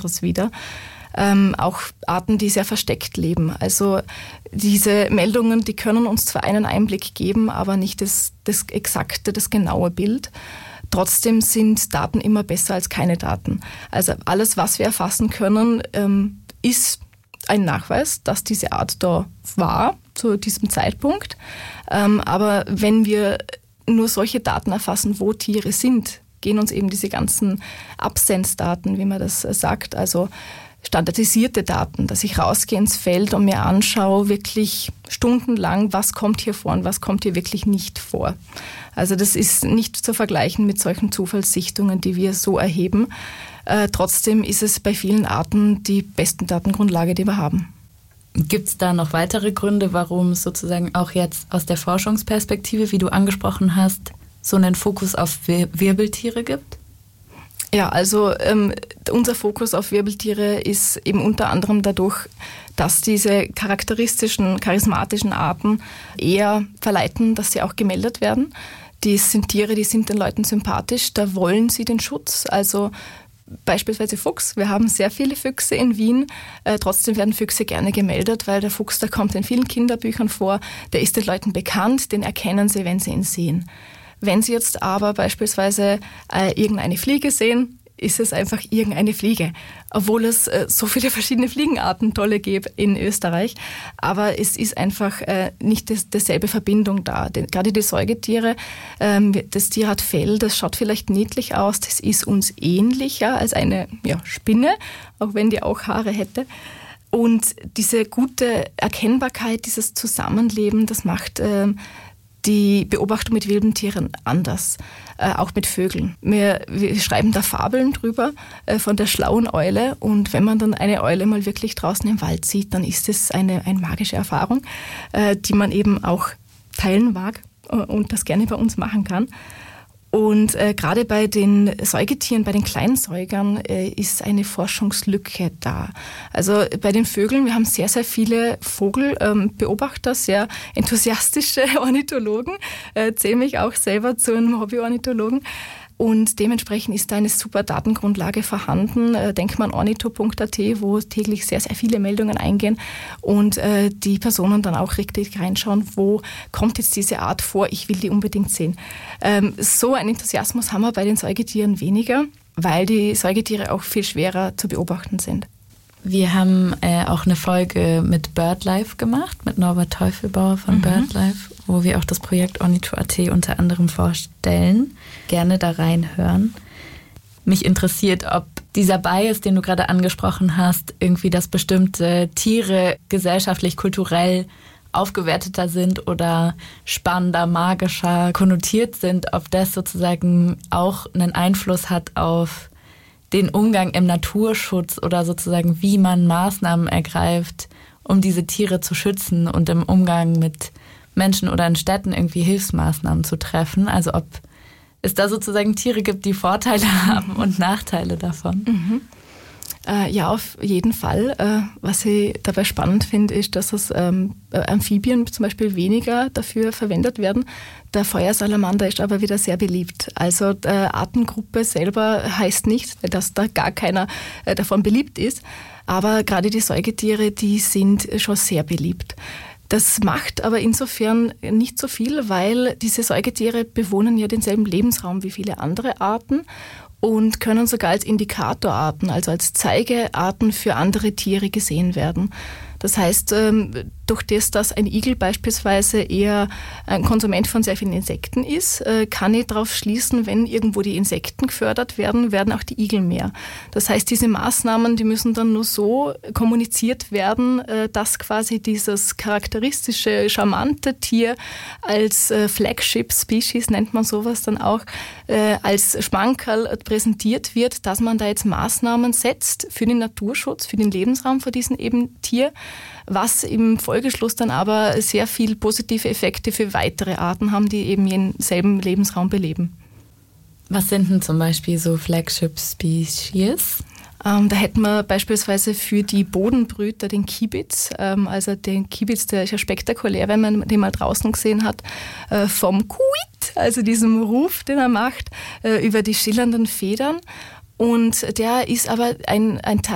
anderes wieder. Auch Arten, die sehr versteckt leben. Also diese Meldungen, die können uns zwar einen Einblick geben, aber nicht das exakte, das genaue Bild. Trotzdem sind Daten immer besser als keine Daten. Also alles, was wir erfassen können, ist ein Nachweis, dass diese Art da war zu diesem Zeitpunkt. Aber wenn wir nur solche Daten erfassen, wo Tiere sind, gehen uns eben diese ganzen Absenzdaten, wie man das sagt, also standardisierte Daten, dass ich rausgehe ins Feld und mir anschaue, wirklich stundenlang, was kommt hier vor und was kommt hier wirklich nicht vor. Also das ist nicht zu vergleichen mit solchen Zufallssichtungen, die wir so erheben. Trotzdem ist es bei vielen Arten die besten Datengrundlage, die wir haben. Gibt es da noch weitere Gründe, warum es sozusagen auch jetzt aus der Forschungsperspektive, wie du angesprochen hast, so einen Fokus auf Wirbeltiere gibt? Ja, also unser Fokus auf Wirbeltiere ist eben unter anderem dadurch, dass diese charakteristischen, charismatischen Arten eher verleiten, dass sie auch gemeldet werden. Die sind Tiere, die sind den Leuten sympathisch, da wollen sie den Schutz. Also beispielsweise Fuchs. Wir haben sehr viele Füchse in Wien. Trotzdem werden Füchse gerne gemeldet, weil der Fuchs, der kommt in vielen Kinderbüchern vor. Der ist den Leuten bekannt, den erkennen sie, wenn sie ihn sehen. Wenn Sie jetzt aber beispielsweise irgendeine Fliege sehen, ist es einfach irgendeine Fliege. Obwohl es so viele verschiedene Fliegenarten, tolle gibt in Österreich. Aber es ist einfach nicht dieselbe Verbindung da. Denn gerade die Säugetiere, das Tier hat Fell, das schaut vielleicht niedlich aus, das ist uns ähnlicher als eine Spinne, auch wenn die auch Haare hätte. Und diese gute Erkennbarkeit, dieses Zusammenleben, das macht die Beobachtung mit wilden Tieren anders, auch mit Vögeln. Wir schreiben da Fabeln drüber von der schlauen Eule und wenn man dann eine Eule mal wirklich draußen im Wald sieht, dann ist es eine magische Erfahrung, die man eben auch teilen mag und das gerne bei uns machen kann. Und gerade bei den Säugetieren, bei den Kleinsäugern ist eine Forschungslücke da. Also bei den Vögeln, wir haben sehr, sehr viele Vogelbeobachter, sehr enthusiastische Ornithologen, zähle mich auch selber zu einem Hobbyornithologen. Und dementsprechend ist da eine super Datengrundlage vorhanden. Denkt man ornitho.at, wo täglich sehr, sehr viele Meldungen eingehen und die Personen dann auch richtig reinschauen, wo kommt jetzt diese Art vor, ich will die unbedingt sehen. So einen Enthusiasmus haben wir bei den Säugetieren weniger, weil die Säugetiere auch viel schwerer zu beobachten sind. Wir haben auch eine Folge mit BirdLife gemacht, mit Norbert Teufelbauer von BirdLife, wo wir auch das Projekt Ornitho.at unter anderem vorstellen. Gerne da reinhören. Mich interessiert, ob dieser Bias, den du gerade angesprochen hast, irgendwie, dass bestimmte Tiere gesellschaftlich, kulturell aufgewerteter sind oder spannender, magischer konnotiert sind, ob das sozusagen auch einen Einfluss hat auf den Umgang im Naturschutz oder sozusagen, wie man Maßnahmen ergreift, um diese Tiere zu schützen und im Umgang mit Menschen oder in Städten irgendwie Hilfsmaßnahmen zu treffen. Also ob es da sozusagen Tiere gibt, die Vorteile haben und Nachteile davon. Ja, auf jeden Fall. Was ich dabei spannend finde, ist, dass Amphibien zum Beispiel weniger dafür verwendet werden. Der Feuersalamander ist aber wieder sehr beliebt. Also Artengruppe selber heißt nicht, dass da gar keiner davon beliebt ist. Aber gerade die Säugetiere, die sind schon sehr beliebt. Das macht aber insofern nicht so viel, weil diese Säugetiere bewohnen ja denselben Lebensraum wie viele andere Arten und können sogar als Indikatorarten, also als Zeigearten für andere Tiere gesehen werden. Das heißt, durch das, dass ein Igel beispielsweise eher ein Konsument von sehr vielen Insekten ist, kann ich darauf schließen, wenn irgendwo die Insekten gefördert werden, werden auch die Igel mehr. Das heißt, diese Maßnahmen, die müssen dann nur so kommuniziert werden, dass quasi dieses charakteristische, charmante Tier als Flagship-Species, nennt man sowas dann auch, als Schmankerl präsentiert wird, dass man da jetzt Maßnahmen setzt für den Naturschutz, für den Lebensraum von diesem eben Tier, was im Folgeschluss dann aber sehr viel positive Effekte für weitere Arten haben, die eben denselben Lebensraum beleben. Was sind denn zum Beispiel so Flagship-Species? Da hätten wir beispielsweise für die Bodenbrüter den Kiebitz. Also den Kiebitz, der ist ja spektakulär, wenn man den mal draußen gesehen hat, vom Kuit, also diesem Ruf, den er macht, über die schillernden Federn. Und der ist aber ein